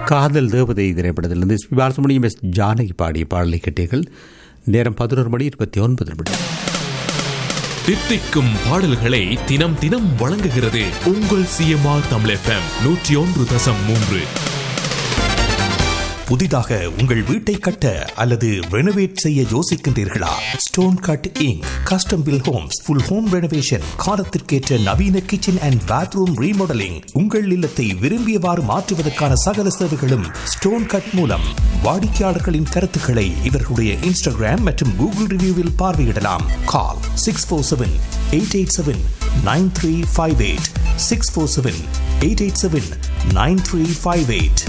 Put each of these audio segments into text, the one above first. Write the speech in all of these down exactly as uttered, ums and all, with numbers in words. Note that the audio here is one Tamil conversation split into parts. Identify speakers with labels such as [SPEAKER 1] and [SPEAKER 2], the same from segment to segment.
[SPEAKER 1] காதல் தேவதை திரைப்படத்திலிருந்து S B Balasubramaniam S Janaki பாடிய பாடலை கேட்டீர்கள். நேரம் பதினோரு மணி இருபத்தி ஒன்பது நிமிடம்.
[SPEAKER 2] தித்திக்கும் பாடல்களை தினம் தினம் வழங்குகிறது உங்கள் சிஎம்ஆர் தமிழ் எஃப்எம் நூற்றி ஒன்று தசம் மூன்று.
[SPEAKER 3] புதிதாக உங்கள் வீட்டை கட்ட அல்லது ரெனோவேட் செய்ய யோசிக்கின்றீர்களா? Stone cut ink custom bill Holmes full home renovation, காலத்திற்கேற்ற நவீன கிச்சன் அண்ட் பாத்ரூம் ரீமாடலிங், உங்கள் இல்லத்தை விரும்பியவாறு மாற்றுவதற்கான சகல சேவைகளும் ஸ்டோன் கட் மூலம். வாடிக்கையாளர்களின் கருத்துக்களை இவர்களுடைய இன்ஸ்டாகிராம் மற்றும் கூகுள் ரிவ்யூவில் பார்வையிடலாம். கால் six four seven eight eight seven nine three five eight six four seven eight eight seven nine three five eight.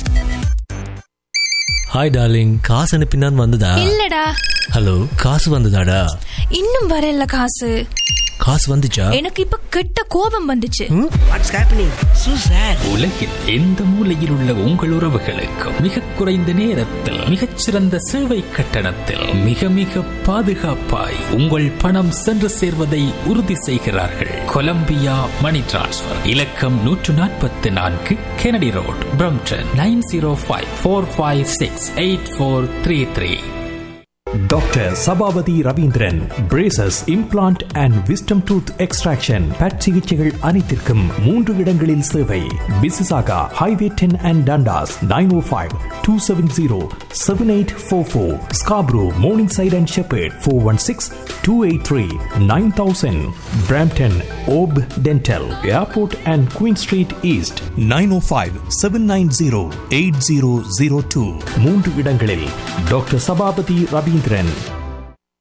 [SPEAKER 4] Hi darling, காசு அனுப்பினான் வந்ததா?
[SPEAKER 5] இல்லடா.
[SPEAKER 4] ஹலோ, காசு வந்ததாடா?
[SPEAKER 5] இன்னும் வரல. காசு
[SPEAKER 4] காசு வந்துச்சா?
[SPEAKER 5] எனக்கு இப்ப கெட்ட கோபம் வந்துச்சு.
[SPEAKER 6] What's happening சூசர்?
[SPEAKER 7] உலகில் எந்த மூலையில் உள்ள உங்கள் உறவுகளுக்கு மிக குறைந்த நேரத்தில் மிகச்சிறந்த சேவை கட்டணத்தில் மிக மிக பாதுகாப்பாய் உங்கள் பணம் சென்று சேர்வதை உறுதி செய்கிறார்கள். கொலம்பியா மணி டிரான்ஸ்ஃபர். இலக்கம் நூற்று நாற்பத்தி நான்கு Kennedy road, Brampton, nine zero five four five six eight four three three.
[SPEAKER 3] Doctor Sabapathi Ravindran, braces, implant and wisdom tooth extraction, but சிகிச்சைகள் அனைத்திற்கும் மூன்று இடங்களில் சேவை. பிசிசாகா highway ten and Dundas, nine O five two seven zero seven eight four four. Scarborough, morning side and shepherd, four one six two eight three nine thousand. Brampton Hope dental, airport and queen street east, nine O five seven nine zero eight zero zero two. மூன்று இடங்களில் டாக்டர் சபாபதி ரவீந்திரன்.